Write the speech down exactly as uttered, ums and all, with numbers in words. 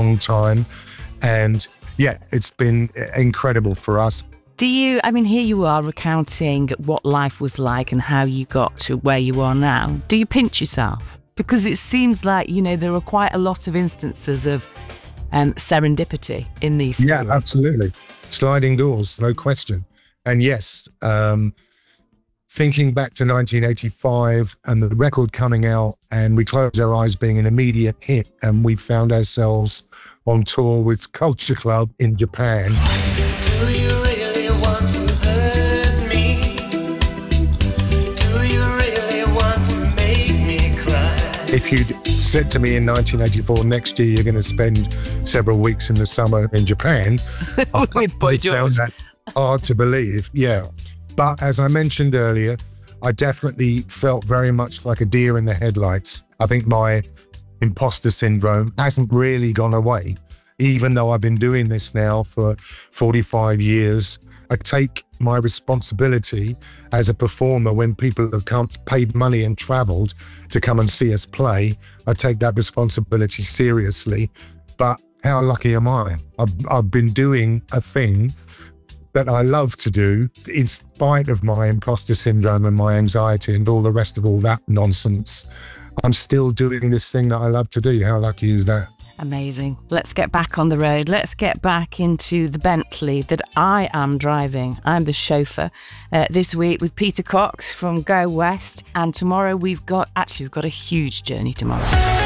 long time. And yeah, it's been incredible for us. Do you, I mean, here you are recounting what life was like and how you got to where you are now. Do you pinch yourself? Because it seems like, you know, there are quite a lot of instances of um, serendipity in these stories. Yeah, absolutely. Sliding doors, no question. And yes, um, thinking back to nineteen eighty-five and the record coming out, and We Close Our Eyes being an immediate hit, and we found ourselves on tour with Culture Club in Japan. Do you really want to hurt me? Do you really want to make me cry? If you'd said to me in nineteen eighty-four, next year you're going to spend several weeks in the summer in Japan, with Boy I George. found that hard to believe, yeah. But as I mentioned earlier, I definitely felt very much like a deer in the headlights. I think my imposter syndrome hasn't really gone away. Even though I've been doing this now for forty-five years, I take my responsibility as a performer when people have come, paid money and traveled to come and see us play. I take that responsibility seriously. But how lucky am I? I've, I've been doing a thing that I love to do in spite of my imposter syndrome and my anxiety and all the rest of all that nonsense. I'm still doing this thing that I love to do. How lucky is that? Amazing. Let's get back on the road. Let's get back into the Bentley that I am driving. I'm the chauffeur uh, this week with Peter Cox from Go West. And tomorrow we've got, actually we've got a huge journey tomorrow.